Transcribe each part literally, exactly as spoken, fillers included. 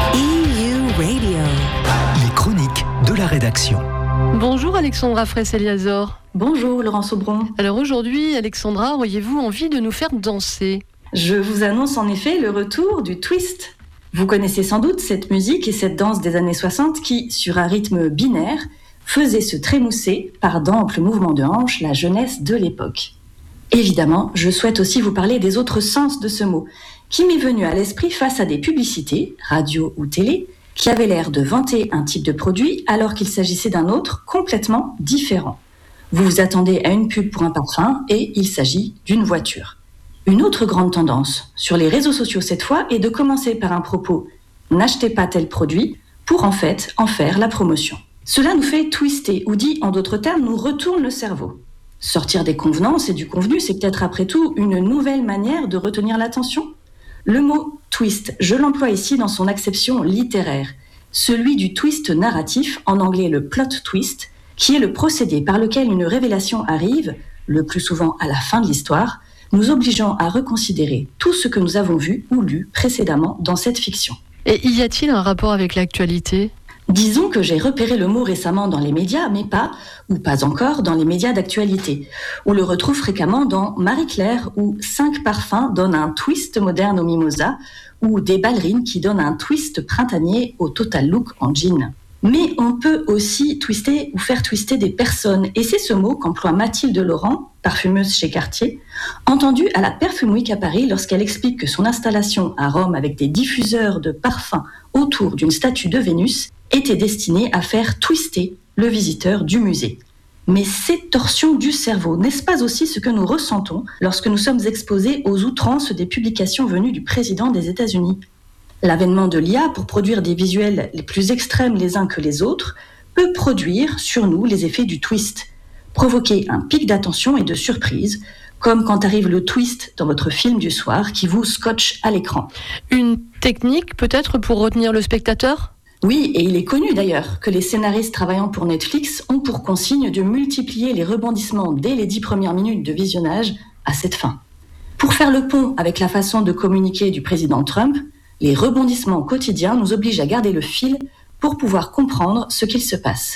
E U Radio. Les chroniques de la rédaction. Bonjour Alexandra Fraisse-Eliazor. Bonjour Laurent Sobron. Alors aujourd'hui, Alexandra, auriez-vous envie de nous faire danser ? Je vous annonce en effet le retour du twist. Vous connaissez sans doute cette musique et cette danse des années soixante qui, sur un rythme binaire, faisait se trémousser, par d'amples mouvements de hanches, la jeunesse de l'époque. Évidemment, je souhaite aussi vous parler des autres sens de ce mot, qui m'est venu à l'esprit face à des publicités, radio ou télé, qui avaient l'air de vanter un type de produit alors qu'il s'agissait d'un autre complètement différent. Vous vous attendez à une pub pour un parfum et il s'agit d'une voiture. Une autre grande tendance, sur les réseaux sociaux cette fois, est de commencer par un propos « n'achetez pas tel produit » pour en fait en faire la promotion. Cela nous fait twister, ou dit en d'autres termes, nous retourne le cerveau. Sortir des convenances et du convenu, c'est peut-être après tout une nouvelle manière de retenir l'attention. Le mot « twist », je l'emploie ici dans son acception littéraire, celui du twist narratif, en anglais le plot twist, qui est le procédé par lequel une révélation arrive, le plus souvent à la fin de l'histoire, nous obligeant à reconsidérer tout ce que nous avons vu ou lu précédemment dans cette fiction. Et y a-t-il un rapport avec l'actualité ? Disons que j'ai repéré le mot récemment dans les médias, mais pas, ou pas encore, dans les médias d'actualité. On le retrouve fréquemment dans Marie-Claire, où cinq parfums donnent un twist moderne au mimosa, ou des ballerines qui donnent un twist printanier au total look en jean. Mais on peut aussi twister ou faire twister des personnes, et c'est ce mot qu'emploie Mathilde Laurent, parfumeuse chez Cartier, entendue à la Perfume Week à Paris lorsqu'elle explique que son installation à Rome avec des diffuseurs de parfums autour d'une statue de Vénus était destinée à faire twister le visiteur du musée. Mais cette torsion du cerveau, n'est-ce pas aussi ce que nous ressentons lorsque nous sommes exposés aux outrances des publications venues du président des États-Unis ? L'avènement de l'I A pour produire des visuels les plus extrêmes les uns que les autres peut produire sur nous les effets du twist, provoquer un pic d'attention et de surprise, comme quand arrive le twist dans votre film du soir qui vous scotche à l'écran. Une technique peut-être pour retenir le spectateur ? Oui, et il est connu d'ailleurs que les scénaristes travaillant pour Netflix ont pour consigne de multiplier les rebondissements dès les dix premières minutes de visionnage à cette fin. Pour faire le pont avec la façon de communiquer du président Trump, les rebondissements quotidiens nous obligent à garder le fil pour pouvoir comprendre ce qu'il se passe.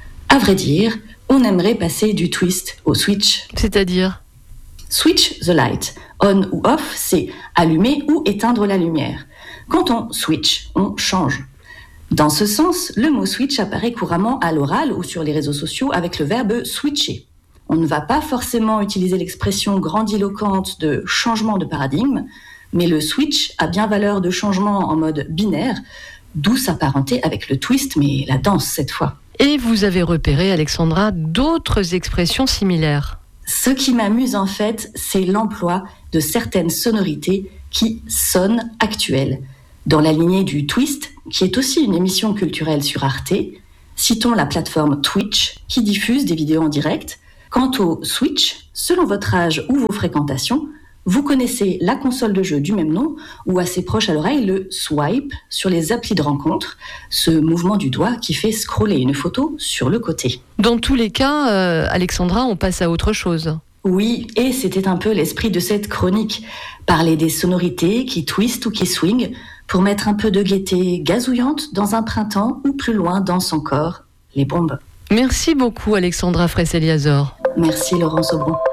À vrai dire, on aimerait passer du twist au switch. C'est-à-dire ? Switch the light. On ou off, c'est allumer ou éteindre la lumière. Quand on switch, on change. Dans ce sens, le mot switch apparaît couramment à l'oral ou sur les réseaux sociaux avec le verbe switcher. On ne va pas forcément utiliser l'expression grandiloquente de changement de paradigme, mais le switch a bien valeur de changement en mode binaire, d'où sa parenté avec le twist, mais la danse cette fois. Et vous avez repéré, Alexandra, d'autres expressions similaires. Ce qui m'amuse en fait, c'est l'emploi de certaines sonorités qui sonnent actuelles. Dans la lignée du Twist, qui est aussi une émission culturelle sur Arte, citons la plateforme Twitch, qui diffuse des vidéos en direct. Quant au Switch, selon votre âge ou vos fréquentations, vous connaissez la console de jeu du même nom, ou assez proche à l'oreille, le swipe sur les applis de rencontre, ce mouvement du doigt qui fait scroller une photo sur le côté. Dans tous les cas, euh, Alexandra, on passe à autre chose. Oui, et c'était un peu l'esprit de cette chronique. Parler des sonorités qui twistent ou qui swingent, pour mettre un peu de gaieté gazouillante dans un printemps ou plus loin dans son corps, les bombes. Merci beaucoup Alexandra Fraisse-Eliazor. Merci Laurent Sobron.